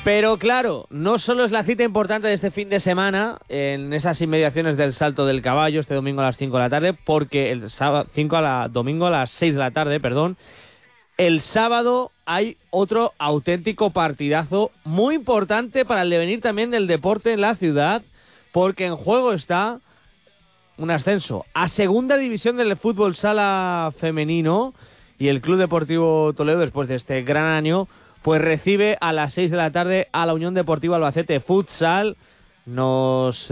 Pero claro, no solo es la cita importante de este fin de semana en esas inmediaciones del Salto del Caballo, este domingo a las 5 de la tarde, porque el sábado, domingo a las 6 de la tarde, perdón. El sábado hay otro auténtico partidazo muy importante para el devenir también del deporte en la ciudad, porque en juego está un ascenso a segunda división del fútbol sala femenino, y el Club Deportivo Toledo, después de este gran año, pues recibe a las 6 de la tarde a la Unión Deportiva Albacete Futsal. Tenemos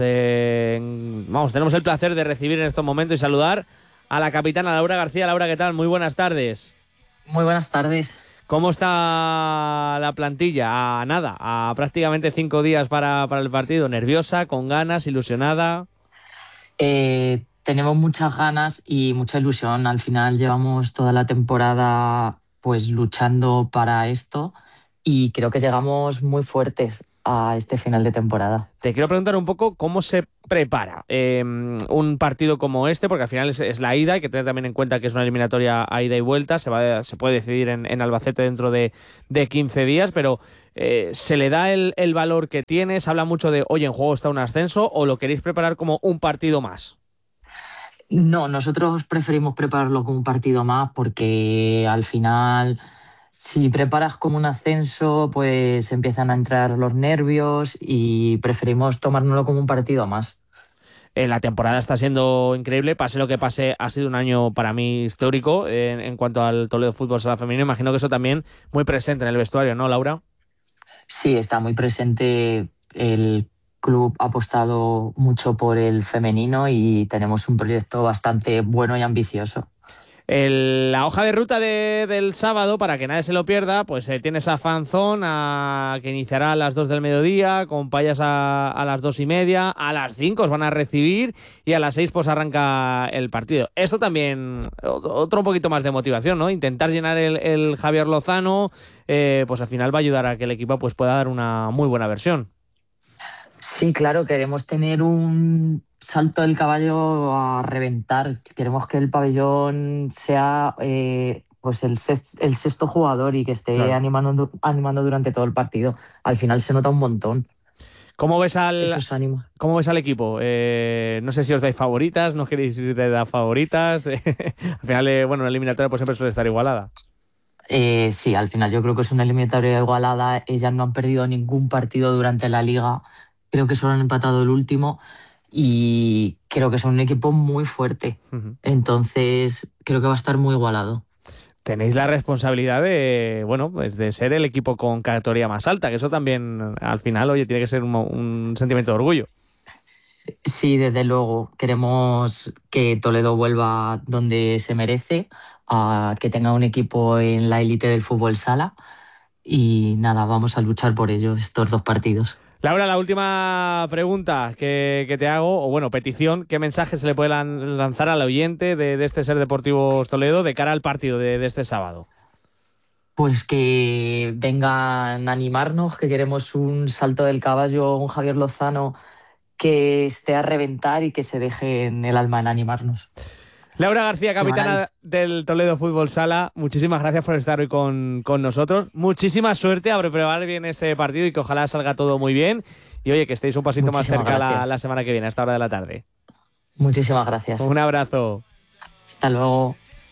el placer de recibir en estos momentos y saludar a la capitana Laura García. Laura, ¿qué tal? Muy buenas tardes. Muy buenas tardes. ¿Cómo está la plantilla? A prácticamente 5 días para el partido. ¿Nerviosa, con ganas, ilusionada? Tenemos muchas ganas y mucha ilusión. Al final llevamos toda la temporada pues luchando para esto y creo que llegamos muy fuertes a este final de temporada. Te quiero preguntar un poco cómo se prepara un partido como este, porque al final es la ida, hay que tener también en cuenta que es una eliminatoria a ida y vuelta, se puede decidir en Albacete dentro de 15 días, pero ¿se le da el valor que tiene? ¿Se habla mucho de, oye, en juego está un ascenso, o lo queréis preparar como un partido más? No, nosotros preferimos prepararlo como un partido más porque al final, si preparas como un ascenso, pues empiezan a entrar los nervios y preferimos tomárnoslo como un partido más. La temporada está siendo increíble, pase lo que pase, ha sido un año para mí histórico en cuanto al Toledo Fútbol Sala Femenino. Imagino que eso también muy presente en el vestuario, ¿no, Laura? Sí, está muy presente. El club ha apostado mucho por el femenino y tenemos un proyecto bastante bueno y ambicioso. La hoja de ruta del sábado, para que nadie se lo pierda, pues tienes a Fanzón, que iniciará a las 2 del mediodía, con Payas a las 2:30, a las 5 os van a recibir y a las 6 pues arranca el partido. Esto también, otro un poquito más de motivación, ¿no? Intentar llenar el Javier Lozano, pues al final va a ayudar a que el equipo pues pueda dar una muy buena versión. Sí, claro, queremos tener un Salto del Caballo a reventar. Queremos que el pabellón sea pues el sexto jugador y que esté Claro. animando durante todo el partido. Al final se nota un montón. ¿Cómo ves Esos ánimos. ¿Cómo ves al equipo? No sé si os dais favoritas, no queréis dar favoritas. Al final, bueno, la eliminatoria pues siempre suele estar igualada. Sí, al final yo creo que es una eliminatoria igualada. Ellas no han perdido ningún partido durante la liga. Creo que solo han empatado el último y creo que son un equipo muy fuerte. Uh-huh. Entonces creo que va a estar muy igualado. Tenéis la responsabilidad de ser el equipo con categoría más alta, que eso también al final, oye, tiene que ser un sentimiento de orgullo. Sí, desde luego. Queremos que Toledo vuelva donde se merece, a que tenga un equipo en la élite del fútbol sala y nada, vamos a luchar por ello estos 2 partidos. Laura, la última pregunta que te hago, o bueno, petición, ¿qué mensaje se le puede lanzar al oyente de este Ser Deportivos Toledo de cara al partido de este sábado? Pues que vengan a animarnos, que queremos un Salto del Caballo, un Javier Lozano que esté a reventar y que se deje en el alma en animarnos. Laura García, capitana del Toledo Fútbol Sala, muchísimas gracias por estar hoy con nosotros. Muchísima suerte a preparar bien este partido y que ojalá salga todo muy bien. Y oye, que estéis un pasito más cerca la semana que viene, a esta hora de la tarde. Muchísimas gracias. Un abrazo. Hasta luego.